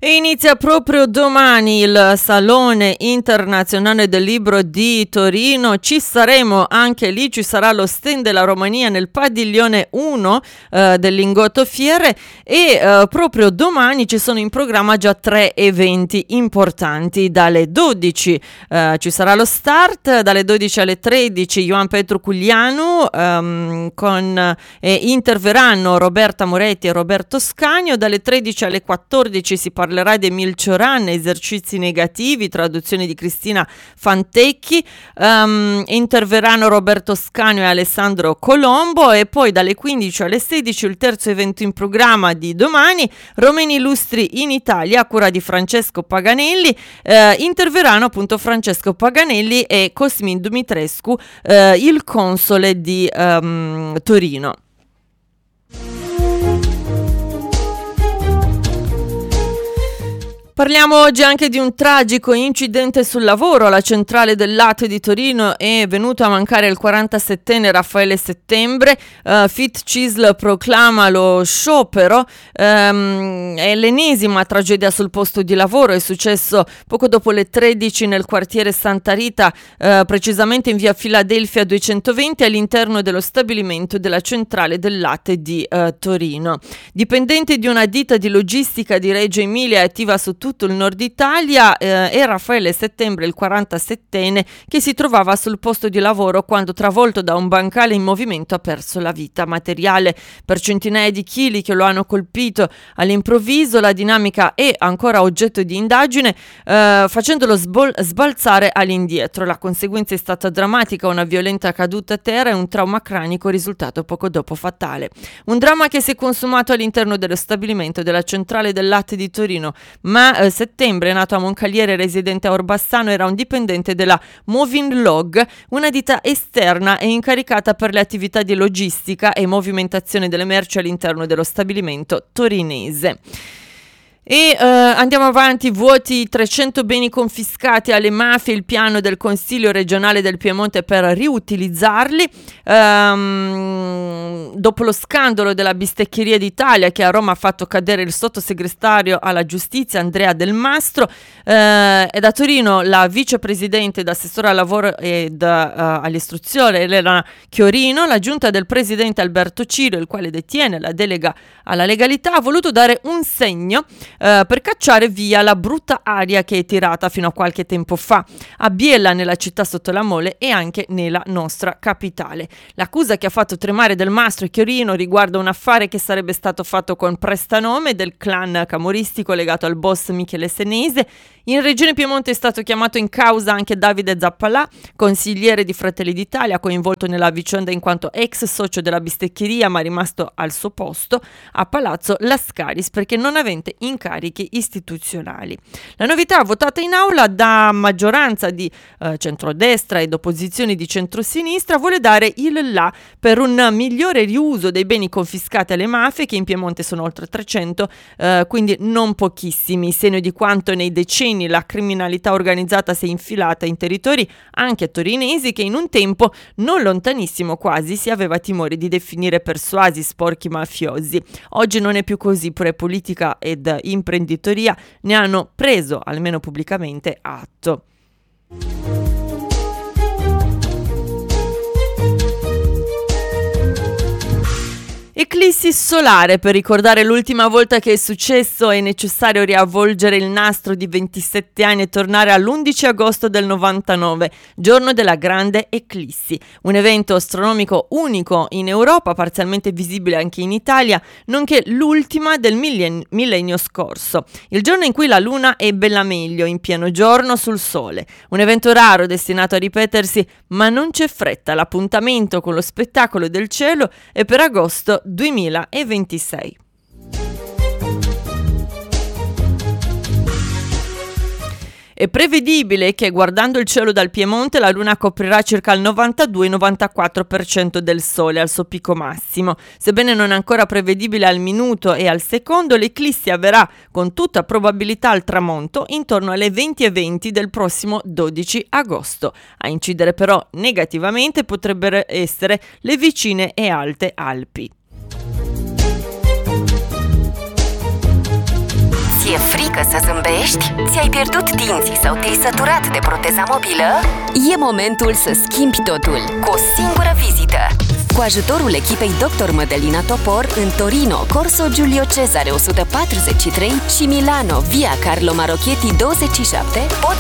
E inizia proprio domani il Salone Internazionale del Libro di Torino. Ci saremo anche lì, ci sarà lo stand della Romania nel padiglione 1 del Lingotto Fiere e proprio domani ci sono in programma già 3 eventi importanti. Dalle 12 ci sarà lo start, dalle 12 alle 13 Ioan Petru Cuglianu interverranno Roberta Moretti e Roberto Scagno. Dalle 13 alle 14 si parlerà di Emil Cioran, esercizi negativi, traduzione di Cristina Fantecchi, interverranno Roberto Scagno e Alessandro Colombo. E poi dalle 15 alle 16 il terzo evento in programma di domani, Romeni Illustri in Italia a cura di Francesco Paganelli. Interverranno appunto Francesco Paganelli e Cosmin Dumitrescu, il console di Torino. Parliamo oggi anche di un tragico incidente sul lavoro. Alla centrale del latte di Torino è venuto a mancare il 47enne Raffaele Settembre. FIT-CISL proclama lo sciopero. È l'ennesima tragedia sul posto di lavoro. È successo poco dopo le 13 nel quartiere Santa Rita, precisamente in via Filadelfia 220, all'interno dello stabilimento della centrale del latte di Torino. Dipendente di una ditta di logistica di Reggio Emilia attiva su tutto il nord Italia, e Raffaele Settembre, il 47enne, che si trovava sul posto di lavoro quando, travolto da un bancale in movimento, ha perso la vita. Materiale per centinaia di chili che lo hanno colpito all'improvviso. La dinamica è ancora oggetto di indagine, facendolo sbalzare all'indietro. La conseguenza è stata drammatica: una violenta caduta a terra e un trauma cranico risultato poco dopo fatale. Un dramma che si è consumato all'interno dello stabilimento della centrale del latte di Torino, ma Settembre, nato a Moncaliere, residente a Orbassano, era un dipendente della Moving Log, una ditta esterna e incaricata per le attività di logistica e movimentazione delle merci all'interno dello stabilimento torinese. E andiamo avanti. Vuoti 300 beni confiscati alle mafie, il piano del Consiglio regionale del Piemonte per riutilizzarli. Dopo lo scandalo della bisteccheria d'Italia, che a Roma ha fatto cadere il sottosegretario alla giustizia Andrea Del Mastro, e da Torino la vicepresidente ed assessore al lavoro ed all'istruzione Elena Chiorino, la giunta del presidente Alberto Cirio, il quale detiene la delega alla legalità, ha voluto dare un segno per cacciare via la brutta aria che è tirata fino a qualche tempo fa a Biella, nella città sotto la Mole, e anche nella nostra capitale. L'accusa che ha fatto tremare Del Mastro e Chiorino riguarda un affare che sarebbe stato fatto con prestanome del clan camorristico legato al boss Michele Senese. In Regione Piemonte è stato chiamato in causa anche Davide Zappalà, consigliere di Fratelli d'Italia, coinvolto nella vicenda in quanto ex socio della bisteccheria ma rimasto al suo posto a Palazzo Lascaris perché non avente incarichi istituzionali. La novità, votata in aula da maggioranza di centrodestra ed opposizioni di centrosinistra, vuole dare il là per un migliore riuso dei beni confiscati alle mafie, che in Piemonte sono oltre 300, quindi non pochissimi, segno di quanto nei decenni la criminalità organizzata si è infilata in territori anche torinesi che in un tempo non lontanissimo quasi si aveva timore di definire persuasi, sporchi, mafiosi. Oggi non è più così, pure politica ed imprenditoria ne hanno preso, almeno pubblicamente, atto. Eclissi solare. Per ricordare l'ultima volta che è successo è necessario riavvolgere il nastro di 27 anni e tornare all'11 agosto del 99, giorno della grande eclissi, un evento astronomico unico in Europa, parzialmente visibile anche in Italia, nonché l'ultima del millennio scorso, il giorno in cui la luna ebbe la meglio in pieno giorno sul sole, un evento raro destinato a ripetersi, ma non c'è fretta. L'appuntamento con lo spettacolo del cielo è per agosto 2026. È prevedibile che, guardando il cielo dal Piemonte, la luna coprirà circa il 92-94% del sole al suo picco massimo. Sebbene non ancora prevedibile al minuto e al secondo, l'eclissi avverrà con tutta probabilità al tramonto intorno alle 20:20 del prossimo 12 agosto. A incidere però negativamente potrebbero essere le vicine e alte Alpi. ție frică să zâmbești? Ți-ai pierdut dinții sau te-ai săturat de proteza mobilă? E momentul să schimbi totul cu o singură vizită. Cu ajutorul echipei Dr. Mădălina Topor în Torino, Corso Giulio Cesare 143 și Milano, via Carlo Marocchetti 27, poți